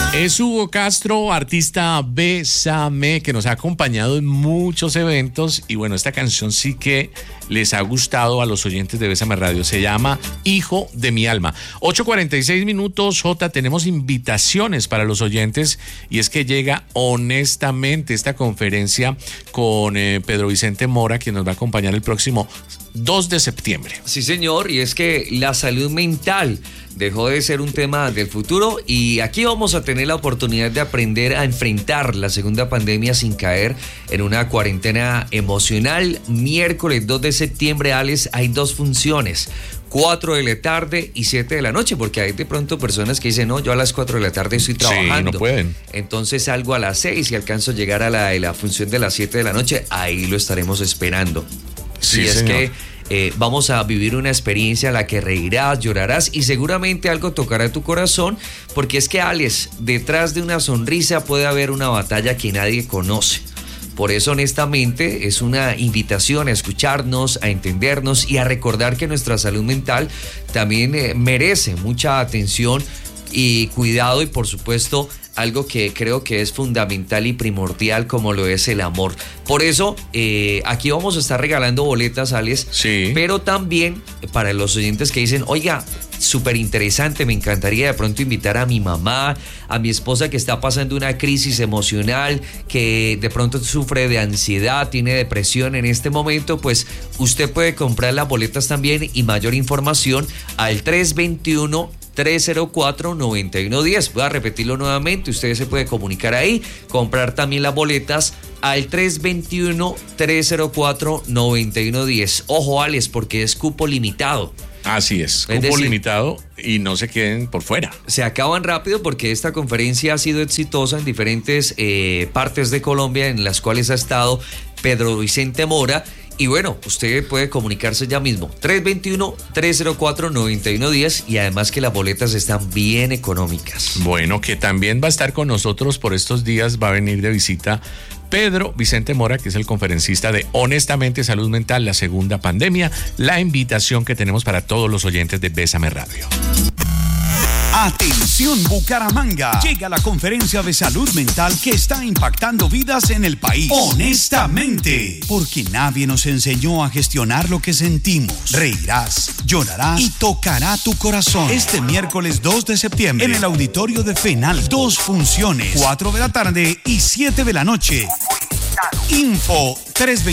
Es Hugo Castro, artista Bésame, que nos ha acompañado en muchos eventos. Y bueno, esta canción sí que les ha gustado a los oyentes de Bésame Radio. Se llama Hijo de mi alma. 8:46 minutos, Jota, tenemos invitaciones para los oyentes. Y es que llega honestamente esta conferencia con Pedro Vicente Mora, quien nos va a acompañar el próximo 2 de septiembre. Sí, señor, y es que la salud mental dejó de ser un tema del futuro y aquí vamos a tener la oportunidad de aprender a enfrentar la segunda pandemia sin caer en una cuarentena emocional. Miércoles 2 de septiembre, Alex, hay 2 funciones. 4 de la tarde y 7 de la noche, porque hay de pronto personas que dicen, no, yo a las 4 de la tarde estoy trabajando. Sí, no pueden. Entonces salgo a las 6 y alcanzo a llegar a la función de las 7 de la noche, ahí lo estaremos esperando. Sí, es señor. que vamos a vivir una experiencia en la que reirás, llorarás y seguramente algo tocará tu corazón, porque es que, Alex, detrás de una sonrisa puede haber una batalla que nadie conoce. Por eso, honestamente, es una invitación a escucharnos, a entendernos y a recordar que nuestra salud mental también merece mucha atención y cuidado y, por supuesto, algo que creo que es fundamental y primordial como lo es el amor. Por eso, aquí vamos a estar regalando boletas, Alex, sí, pero también para los oyentes que dicen, oiga, súper interesante, me encantaría de pronto invitar a mi mamá, a mi esposa que está pasando una crisis emocional, que de pronto sufre de ansiedad, tiene depresión en este momento, pues usted puede comprar las boletas también y mayor información al 321-304-9110. Voy a repetirlo nuevamente, usted se puede comunicar ahí, comprar también las boletas al 321-304-9110. Ojo, Alex, porque es cupo limitado. Así es, cupo limitado y no se queden por fuera. Se acaban rápido porque esta conferencia ha sido exitosa en diferentes partes de Colombia en las cuales ha estado Pedro Vicente Mora. Y bueno, usted puede comunicarse ya mismo, 321-304-9110 y además que las boletas están bien económicas. Bueno, que también va a estar con nosotros por estos días, va a venir de visita Pedro Vicente Mora, que es el conferencista de Honestamente Salud Mental, la segunda pandemia, la invitación que tenemos para todos los oyentes de Bésame Radio. Atención Bucaramanga, llega la conferencia de salud mental que está impactando vidas en el país. Honestamente, porque nadie nos enseñó a gestionar lo que sentimos. Reirás, llorarás y tocará tu corazón. Este miércoles 2 de septiembre en el auditorio de FENAL, 2 funciones, 4 de la tarde y 7 de la noche. Info 320